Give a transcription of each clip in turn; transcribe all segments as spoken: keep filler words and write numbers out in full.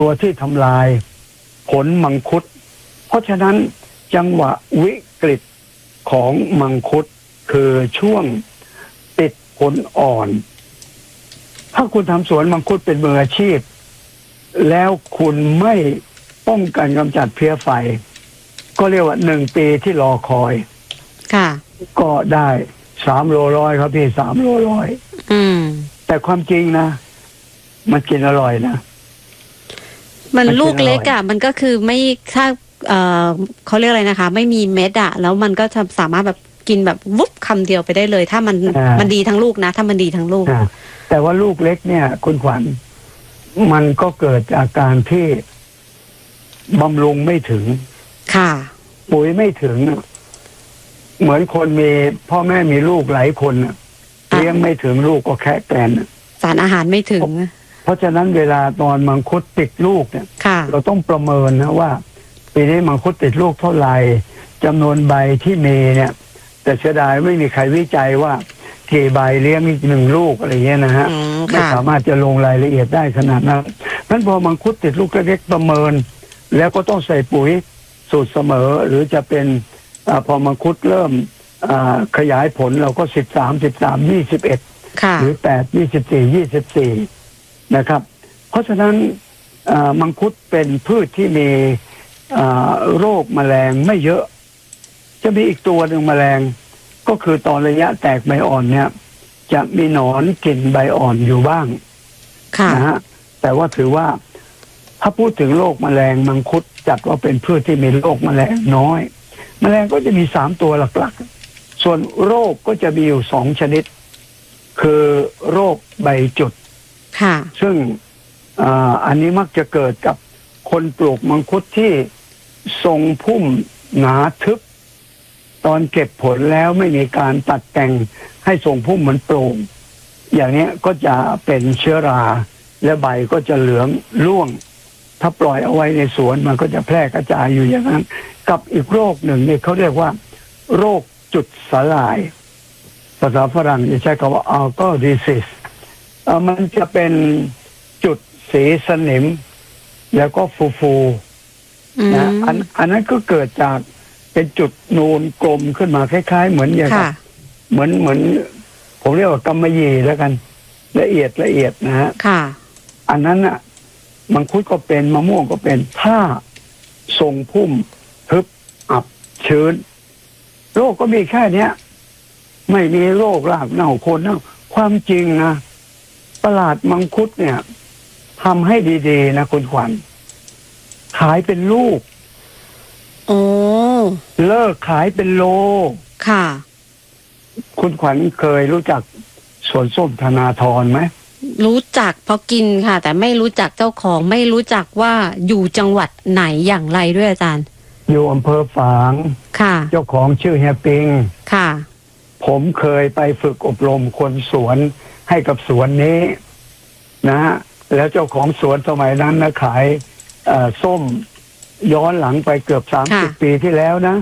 ตัวที่ทำลายผลมังคุดเพราะฉะนั้นจังหวะวิกฤตของมังคุดคือช่วงติดผลอ่อนถ้าคุณทำสวนมังคุดเป็นมืออาชีพแล้วคุณไม่ป้องกันกำจัดเพลี้ยไฟก็เรียกว่าหนึ่งปีที่รอคอยค่ะก็ได้สามโลร้อยครับพี่สามโลร้อยอืมแต่ความจริงนะมันกินอร่อยนะมันลูกเล็กอ่ะมันก็คือไม่ถ้าเอ่อเขาเรียกอะไรนะคะไม่มีเม็ดอ่ะแล้วมันก็จะสามารถแบบกินแบบวุบคำเดียวไปได้เลยถ้ามันมันดีทั้งลูกนะถ้ามันดีทั้งลูกแต่ว่าลูกเล็กเนี่ยคุณขวัญมันก็เกิดจากการที่บำรุงไม่ถึงค่ะปุ๋ยไม่ถึงเหมือนคนมีพ่อแม่มีลูกหลายคนเลี้ยงไม่ถึงลูกก็แค่แกนสารอาหารไม่ถึงเพราะฉะนั้นเวลาตอนมังคุดติดลูกเนี่ยเราต้องประเมินนะว่าปีนี้มังคุดติดลูกเท่าไหร่จำนวนใบที่มีเนี่ยแต่เสียดายไม่มีใครวิจัยว่ากี่ใบเลี้ยงอีกหนึ่งลูกอะไรเงี้ยนะฮะไม่สามารถจะลงรายละเอียดได้ขนาดนั้นนั้นพอมังคุดติดลูกเล็กๆประเมินแล้วก็ต้องใส่ปุ๋ยสูตรเสมอหรือจะเป็นอพอมังคุดเริ่มขยายผลเราก็สิบสามสิบสามยี่สิบเอ็ดหรือแปดยี่สิบสี่ยี่สิบสี่นะครับเพราะฉะนั้นมังคุดเป็นพืชที่มีโรคแมลงไม่เยอะจะมีอีกตัวหนึ่งแมลงก็คือตอนระยะแตกใบอ่อนเนี่ยจะมีหนอนกินใบอ่อนอยู่บ้างนะฮะแต่ว่าถือว่าถ้าพูดถึงโรคแมลงมังคุดจัดว่าเป็นพืชที่มีโรคแมลงน้อยแมลงก็จะมีสามตัวหลักๆส่วนโรคก็จะมีอยู่สองชนิดคือโรคใบจุดซึ่ง อ, อันนี้มักจะเกิดกับคนปลูกมังคุดที่ทรงพุ่มหนาทึบตอนเก็บผลแล้วไม่มีการตัดแต่งให้ทรงพุ่มเหมือนโปร่งอย่างนี้ก็จะเป็นเชื้อราและใบก็จะเหลืองร่วงถ้าปล่อยเอาไว้ในสวนมันก็จะแพร่กระจายอยู่อย่างนั้นกับอีกโรคหนึ่งเนี่ยเขาเรียกว่าโรคจุดสลายภาษาฝรั่งจะใช้คำว่า algal disease มันจะเป็นจุดสีสนิมแล้วก็ฟูๆนะอันอันนั้นก็เกิดจากเป็นจุดนูนกลมขึ้นมาคล้ายๆเหมือนอย่างเหมือนเหมือนผมเรียกว่ากำมะหยี่แล้วกันละเอียดละเอียดนะฮะอันนั้นอ่ะมังคุดก็เป็นมะม่วงก็เป็นถ้าทรงพุ่มทึบอับชื้นโรคก็มีแค่เนี้ยไม่มีโรครากเน่าโคนเน่าความจริงนะตลาดมังคุดเนี่ยทำให้ดีๆนะคุณขวัญขายเป็นลูกโอ้เลิกขายเป็นโลค่ะคุณขวัญเคยรู้จักสวนส้มธนาธรไหมรู้จักเพราะกินค่ะแต่ไม่รู้จักเจ้าของไม่รู้จักว่าอยู่จังหวัดไหนอย่างไรด้วยอาจารย์อยู่อำเภอฝางค่ะเจ้าของชื่อเฮียปิงค่ะผมเคยไปฝึกอบรมคนสวนให้กับสวนนี้นะฮะแล้วเจ้าของสวนสมัยนั้นนะขายส้มย้อนหลังไปเกือบสามสิบปีที่แล้วนะ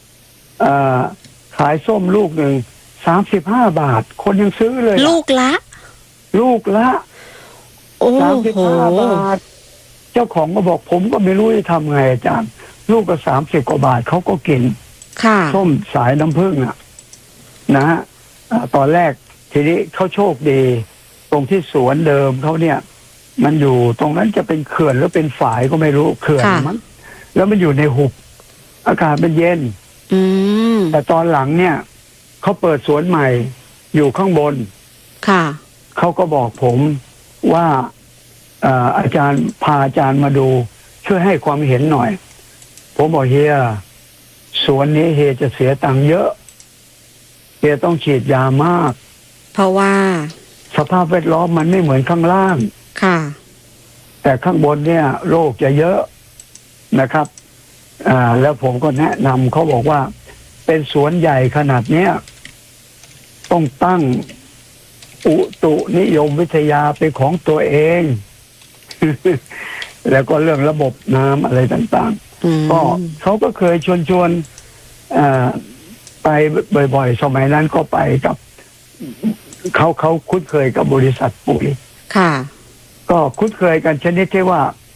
ขายส้มลูกหนึ่งสามสิบห้าบาทคนยังซื้อเลยลูกละลูกละสามสิบห้าบาทเจ้าของก็บอกผมก็ไม่รู้จะทำไงอาจารย์ลูกก็สามสิบกว่าบาทเขาก็กินส้มสายน้ำผึ้งอ่ะนะฮะตอนแรกทีนี้เขาโชคดีตรงที่สวนเดิมเขาเนี่ยมันอยู่ตรงนั้นจะเป็นเขื่อนหรือเป็นฝายก็ไม่รู้เขื่อนมั้งแล้วมันอยู่ในหุบอากาศเป็นเย็นแต่ตอนหลังเนี่ยเขาเปิดสวนใหม่อยู่ข้างบนค่ะเขาก็บอกผมว่าอาจารย์พาอาจารย์มาดูช่วยให้ความเห็นหน่อยผมบอกเฮียสวนนี้เฮียจะเสียตังค์เยอะเฮียต้องฉีดยามากเพราะว่าสภาพแวดล้อมมันไม่เหมือนข้างล่างค่ะแต่ข้างบนเนี่ยโรคจะเยอะนะครับอ่าแล้วผมก็แนะนำเขาบอกว่าเป็นสวนใหญ่ขนาดเนี้ยต้องตั้งอุตุนิยมวิทยาเป็นของตัวเอง แล้วก็เรื่องระบบน้ำอะไรต่างๆก็เขาก็เคยชวนชวนไปบ่อยๆสมัยนั้นก็ไปกับเขาเขาคุ้นเคยกับบริษัทปุ๋ยค่ะก็คุ้นเคยกันชนิดที่ว่า